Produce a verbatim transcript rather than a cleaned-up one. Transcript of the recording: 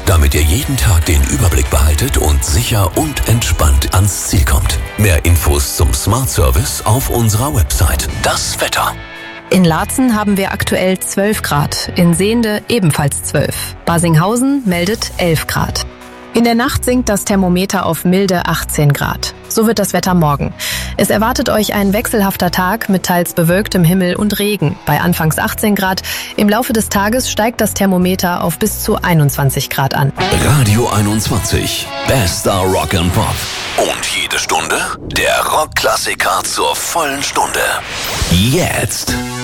damit ihr jeden Tag den Überblick behaltet und sicher und entspannt ans Ziel kommt. Mehr Infos zum Smart Service auf unserer Website. Das Wetter. In Laatzen haben wir aktuell zwölf Grad, in Sehnde ebenfalls zwölf. Barsinghausen meldet elf Grad. In der Nacht sinkt das Thermometer auf milde achtzehn Grad. So wird das Wetter morgen. Es erwartet euch ein wechselhafter Tag mit teils bewölktem Himmel und Regen. Bei anfangs achtzehn Grad. Im Laufe des Tages steigt das Thermometer auf bis zu einundzwanzig Grad an. Radio einundzwanzig. Bester Rock and Pop. Und jede Stunde der Rockklassiker zur vollen Stunde. Jetzt.